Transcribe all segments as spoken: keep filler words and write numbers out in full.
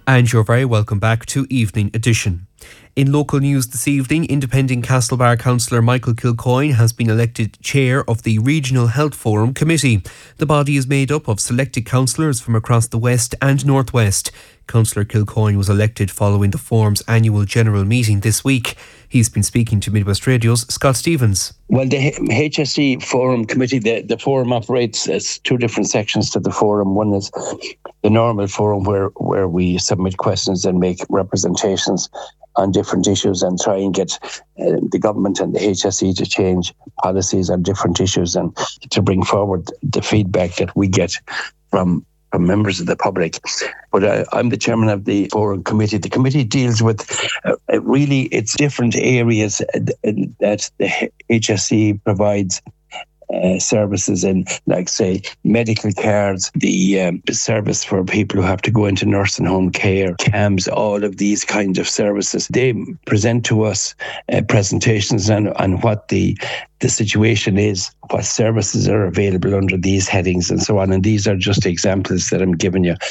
And you're very welcome back to Evening Edition. In local news this evening, independent Castlebar councillor Michael Kilcoyne has been elected chair of the Regional Health Forum Committee. The body is made up of selected councillors from across the West and North West. Councillor Kilcoyne was elected following the forum's annual general meeting this week. He's been speaking to Midwest Radio's Scott Stevens. Well, the H S E Forum Committee, the, the forum operates as two different sections to the forum. One is the normal forum where, where we submit questions and make representations on different issues and try and get uh, the government and the H S E to change policies on different issues and to bring forward the feedback that we get from from members of the public. But uh, I'm the chairman of the Forum Committee. The committee deals with uh, really it's different areas that the H S E provides Uh, services in, like, say, medical cards, the um, service for people who have to go into nursing home care, CAMS, all of these kinds of services. They present to us uh, presentations on, on what the the situation is, what services are available under these headings and so on. And these are just examples that I'm giving you.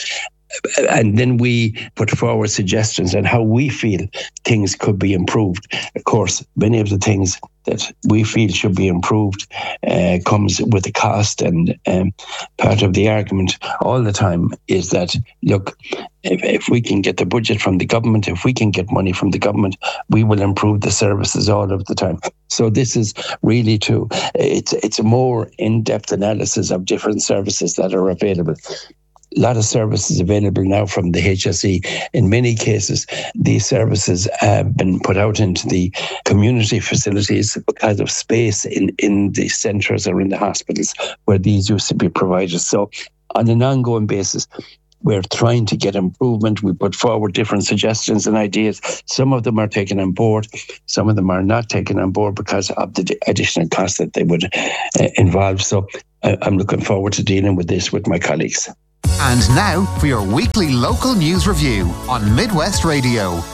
And then we put forward suggestions on how we feel things could be improved. Of course, many of the things that we feel should be improved uh, comes with a cost. And um, part of the argument all the time is that, look, if, if we can get the budget from the government, if we can get money from the government, we will improve the services all of the time. So this is really to, it's, it's a more in-depth analysis of different services that are available. A lot of services available now from the H S E. In many cases, these services have been put out into the community facilities because of space in, in the centres or in the hospitals where these used to be provided. So on an ongoing basis, we're trying to get improvement. We put forward different suggestions and ideas. Some of them are taken on board. Some of them are not taken on board because of the additional costs that they would uh, involve. So uh, I'm looking forward to dealing with this with my colleagues. And now for your weekly local news review on Midwest Radio.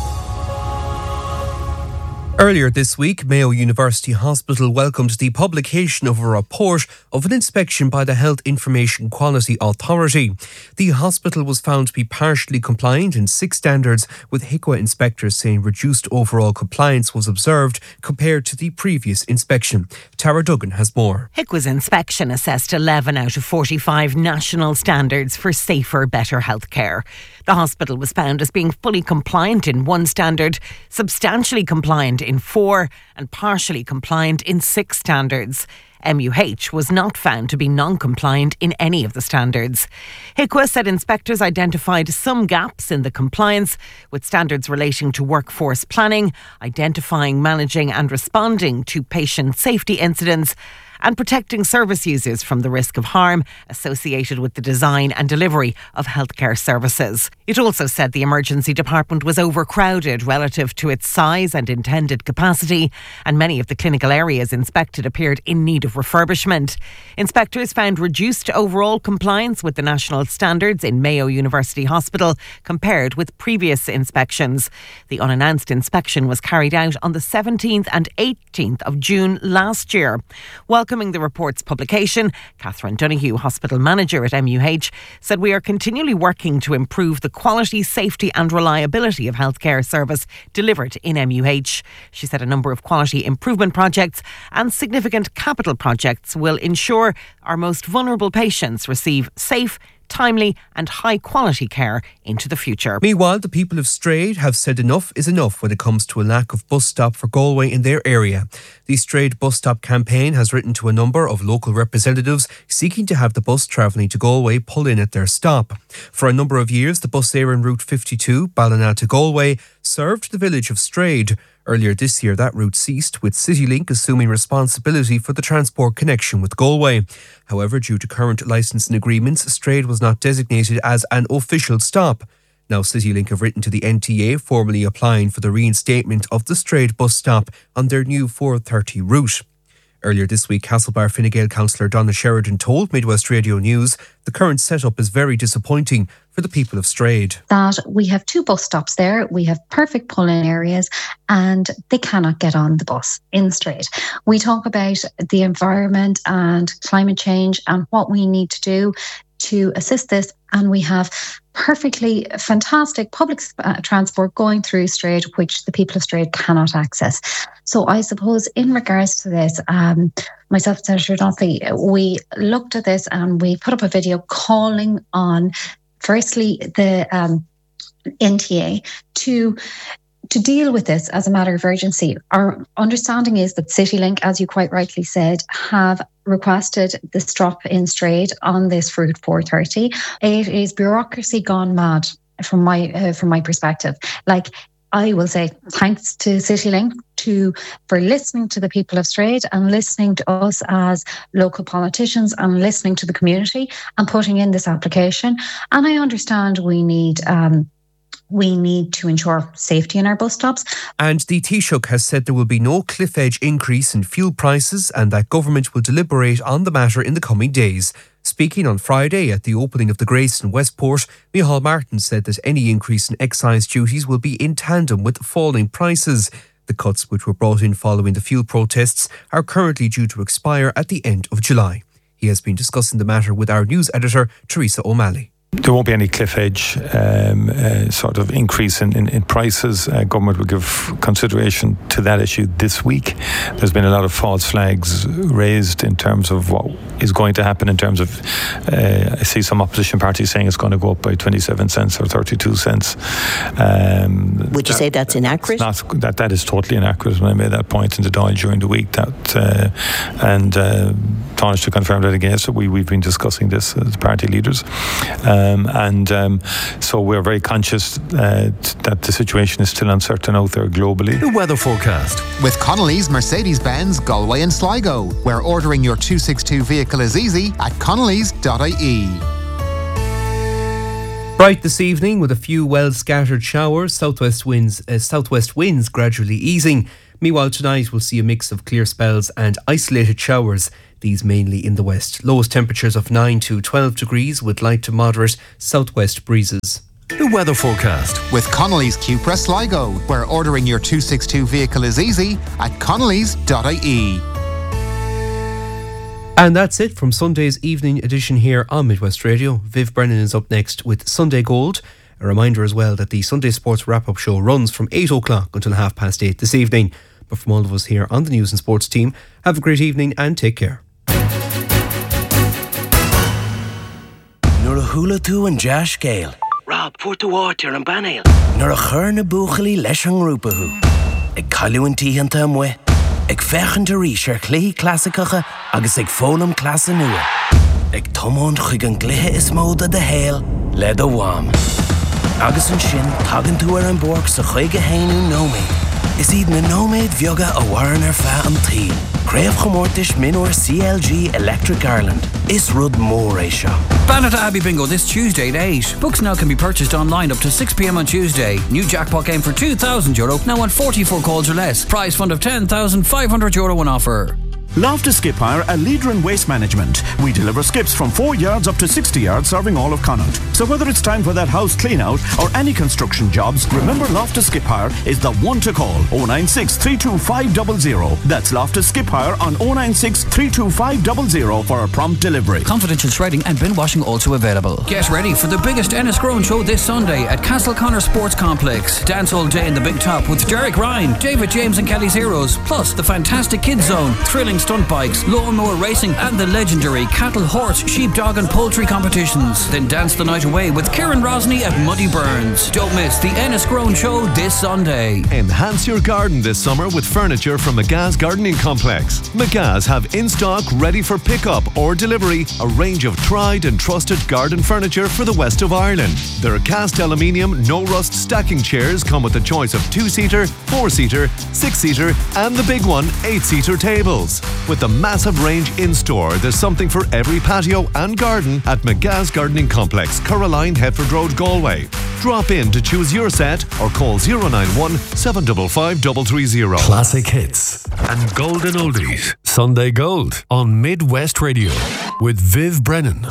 Earlier this week, Mayo University Hospital welcomed the publication of a report of an inspection by the Health Information Quality Authority. The hospital was found to be partially compliant in six standards, with H I C W A inspectors saying reduced overall compliance was observed compared to the previous inspection. Tara Duggan has more. H I C W A's inspection assessed eleven out of forty-five national standards for safer, better healthcare. The hospital was found as being fully compliant in one standard, substantially compliant in four, and partially compliant in six standards. M U H was not found to be non-compliant in any of the standards. H I C W A said inspectors identified some gaps in the compliance, with standards relating to workforce planning, identifying, managing and responding to patient safety incidents, and protecting service users from the risk of harm associated with the design and delivery of healthcare services. It also said the emergency department was overcrowded relative to its size and intended capacity, and many of the clinical areas inspected appeared in need of refurbishment. Inspectors found reduced overall compliance with the national standards in Mayo University Hospital compared with previous inspections. The unannounced inspection was carried out on the seventeenth and eighteenth of June last year. Welcoming the report's publication, Catherine Donoghue, hospital manager at M U H, said we are continually working to improve the quality, safety and reliability of healthcare service delivered in M U H. She said a number of quality improvement projects and significant capital projects will ensure our most vulnerable patients receive safe, timely and high quality care into the future. Meanwhile, the people of Strade have said enough is enough when it comes to a lack of bus stop for Galway in their area. The Strade Bus Stop campaign has written to a number of local representatives seeking to have the bus travelling to Galway pull in at their stop. For a number of years, the bus there on Route fifty-two, Ballina to Galway, served the village of Strade. Earlier this year, that route ceased, with CityLink assuming responsibility for the transport connection with Galway. However, due to current licensing agreements, Strade was not designated as an official stop. Now, CityLink have written to the N T A formally applying for the reinstatement of the Strade bus stop on their new four thirty route. Earlier this week, Castlebar Fine Gael councillor Donna Sheridan told Midwest Radio News the current setup is very disappointing for the people of Strade. That we have two bus stops there, we have perfect pull-in areas, and they cannot get on the bus in Strade. We talk about the environment and climate change and what we need to do to assist this, and we have perfectly fantastic public uh, transport going through Straight, which the people of Straight cannot access. So I suppose in regards to this, um, myself and Senator Donnelly, we looked at this and we put up a video calling on, firstly, the um, N T A to to deal with this as a matter of urgency. Our understanding is that CityLink, as you quite rightly said, have requested this drop in Straight on this Route four thirty. It is bureaucracy gone mad from my uh, from my perspective. Like, I will say thanks to CityLink to for listening to the people of Straight and listening to us as local politicians and listening to the community and putting in this application. And I understand we need um, we need to ensure safety in our bus stops. And the Taoiseach has said there will be no cliff edge increase in fuel prices and that government will deliberate on the matter in the coming days. Speaking on Friday at the opening of the Grace in Westport, Micheál Martin said that any increase in excise duties will be in tandem with falling prices. The cuts, which were brought in following the fuel protests, are currently due to expire at the end of July. He has been discussing the matter with our news editor, Teresa O'Malley. There won't be any cliff edge um, uh, sort of increase in, in, in prices. Uh, government will give consideration to that issue this week. There's been a lot of false flags raised in terms of what is going to happen in terms of, uh, I see some opposition parties saying it's going to go up by twenty-seven cents or thirty-two cents. Um, Would you that, say that's inaccurate? Not, that, that is totally inaccurate. When I made that point in the Dáil during the week, that uh, and uh, Taoiseach confirmed that again. So we, we've been discussing this as party leaders. Um, Um, and um, so we're very conscious uh, t- that the situation is still uncertain out there globally. The weather forecast with Connolly's Mercedes-Benz Galway and Sligo, where ordering your two sixty-two vehicle is easy at connellys dot I E. Bright this evening with a few well scattered showers, southwest winds, uh, southwest winds gradually easing. Meanwhile, tonight we'll see a mix of clear spells and isolated showers, these mainly in the west. Lowest temperatures of nine to twelve degrees with light to moderate southwest breezes. The weather forecast with Connolly's Cupra Sligo, where ordering your two sixty-two vehicle is easy at connellys dot I E. And that's it from Sunday's evening edition here on Midwest Radio. Viv Brennan is up next with Sunday Gold. A reminder as well that the Sunday Sports Wrap-Up Show runs from eight o'clock until half past eight this evening. But from all of us here on the News and Sports team, have a great evening and take care. Nor a hula tú and Josh Gale. Rob, for the water and banale. Nor a chur na buchali leis an rúpahu. Ag caiú an tíhanta amwe. Ag fechan de rísh ar clí classicacha agus ag fólam clasa nua. Ag tomón chuig an glithe is móda de héal le do wam. Agus an sin tagan tú ar an borg sa chuig a héinú nóméid. Is iad na nóméid bheoga a waran ar fa an tí. Craobh chomórtais minor C L G Electric Ireland. Is rud mór é seo. Banner Abbey Bingo this Tuesday at eight. Books now can be purchased online up to six p.m. on Tuesday. New jackpot game for two thousand euro, now on forty-four calls or less. Prize fund of ten thousand five hundred euro on offer. Loftus Skip Hire, a leader in waste management. We deliver skips from four yards up to sixty yards, serving all of Connaught. So whether it's time for that house clean out or any construction jobs, remember Loftus Skip Hire is the one to call. oh nine six, three two five zero zero. That's Loftus Skip Hire on oh nine six, three two five zero zero for a prompt delivery. Confidential shredding and bin washing also available. Get ready for the biggest Enniscrone show this Sunday at Castle Connor Sports Complex. Dance all day in the Big Top with Derek Ryan, David James and Kelly's Heroes, plus the fantastic Kids Zone, thrilling stunt bikes, lawnmower racing and the legendary cattle, horse, sheep, dog and poultry competitions. Then dance the night away with Kieran Rosny at Muddy Burns. Don't miss the Enniscrone show this Sunday. Enhance your garden this summer with furniture from McGah's Gardening Complex. McGah's have in stock, ready for pickup or delivery, a range of tried and trusted garden furniture for the west of Ireland. Their cast aluminium, no rust stacking chairs come with a choice of two-seater, four-seater, six-seater and the big one, eight-seater tables. With the massive range in-store, there's something for every patio and garden at McGah's Gardening Complex, Caroline, Hetford Road, Galway. Drop in to choose your set or call zero nine one, seven five five, three three zero. Classic hits and golden oldies. Sunday Gold on Midwest Radio with Viv Brennan.